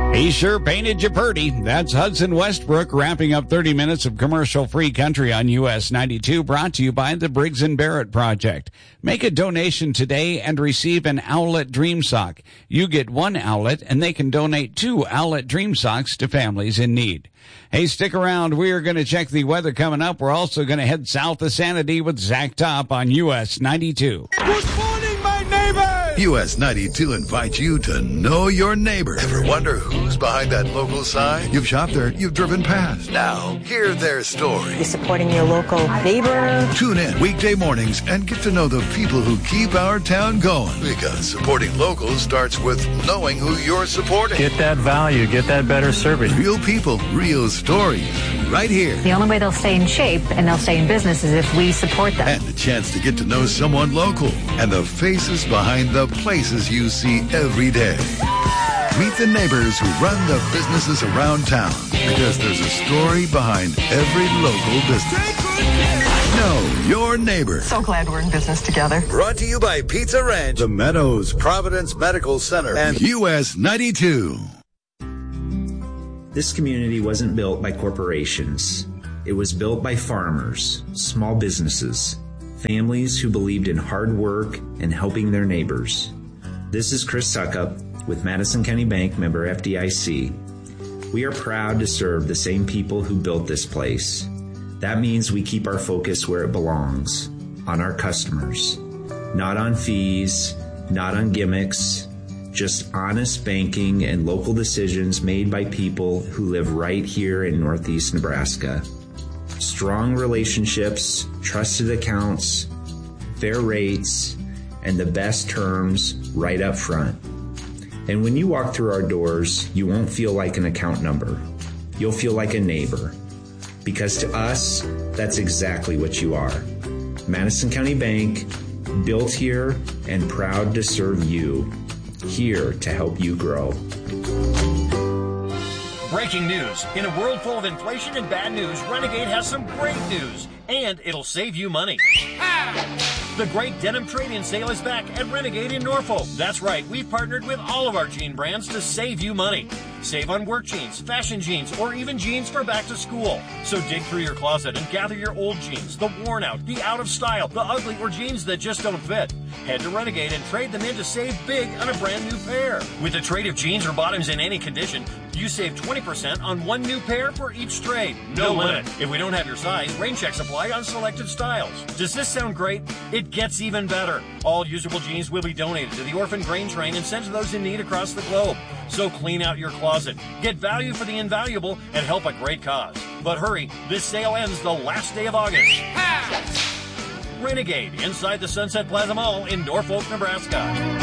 He sure painted you purty. That's Hudson Westbrook wrapping up 30 minutes of commercial-free country on US 92, brought to you by the Briggs & Barrett Project. Make a donation today and receive an Owlet Dream Sock. You get one Owlet, and they can donate 2 Owlet Dream Socks to families in need. Hey, stick around. We are going to check the weather coming up. We're also going to head south of Sanity with Zach Top on US 92. Good morning, my neighbors! US 92 invites you to know your neighbor. Ever wonder who's behind that local sign? You've shopped there, you've driven past. Now, hear their story. You're supporting your local neighbor. Tune in weekday mornings and get to know the people who keep our town going. Because supporting locals starts with knowing who you're supporting. Get that value, get that better service. Real people, real stories, right here. The only way they'll stay in shape and they'll stay in business is if we support them. And a chance to get to know someone local and the faces behind the places you see every day. Meet the neighbors who run the businesses around town, because there's a story behind every local business. Know your neighbor. So glad we're in business together. Brought to you by Pizza Ranch, The Meadows, Providence Medical Center, and US 92. This community wasn't built by corporations. It was built by farmers, small businesses, families who believed in hard work and helping their neighbors. This is Chris Suckup with Madison County Bank, member FDIC. We are proud to serve the same people who built this place. That means we keep our focus where it belongs, on our customers. Not on fees, not on gimmicks, just honest banking and local decisions made by people who live right here in Northeast Nebraska. Strong relationships, trusted accounts, fair rates, and the best terms right up front. And when you walk through our doors, you won't feel like an account number. You'll feel like a neighbor. Because to us, that's exactly what you are. Madison County Bank, built here and proud to serve you. Here to help you grow. Breaking news. In a world full of inflation and bad news, Renegade has some great news, and it'll save you money. The great denim trade-in sale is back at Renegade in Norfolk. That's right, we've partnered with all of our jean brands to save you money. Save on work jeans, fashion jeans, or even jeans for back to school. So dig through your closet and gather your old jeans, the worn out, the out of style, the ugly, or jeans that just don't fit. Head to Renegade and trade them in to save big on a brand new pair. With a trade of jeans or bottoms in any condition, you save 20% on one new pair for each trade. No limit. If we don't have your size, rain checks apply on selected styles. Does this sound great? It gets even better. All usable jeans will be donated to the Orphan Grain Train and sent to those in need across the globe. So clean out your closet, get value for the invaluable, and help a great cause. But hurry, this sale ends the last day of August. Renegade, inside the Sunset Plaza Mall in Norfolk, Nebraska.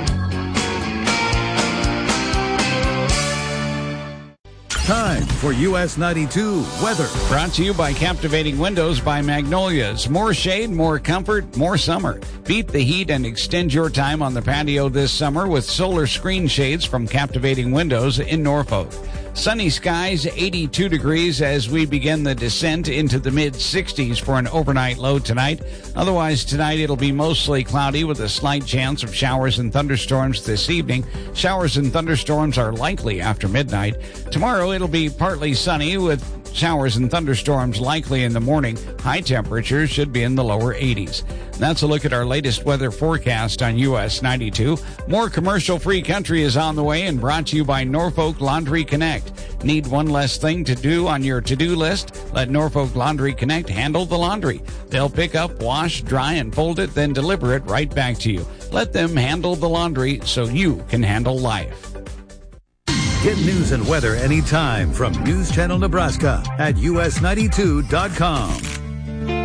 Time for US 92 weather. Brought to you by Captivating Windows by Magnolias. More shade, more comfort, more summer. Beat the heat and extend your time on the patio this summer with solar screen shades from Captivating Windows in Norfolk. Sunny skies, 82 degrees as we begin the descent into the mid-60s for an overnight low tonight. Otherwise, tonight it'll be mostly cloudy with a slight chance of showers and thunderstorms this evening. Showers and thunderstorms are likely after midnight. Tomorrow it'll be partly sunny with showers and thunderstorms likely in the morning. High temperatures should be in the lower 80s. That's a look at our latest weather forecast on US 92. More commercial-free country is on the way and brought to you by Norfolk Laundry Connect. Need one less thing to do on your to-do list? Let Norfolk Laundry Connect handle the laundry. They'll pick up, wash, dry, and fold it, then deliver it right back to you. Let them handle the laundry so you can handle life. Get news and weather anytime from News Channel Nebraska at US92.com.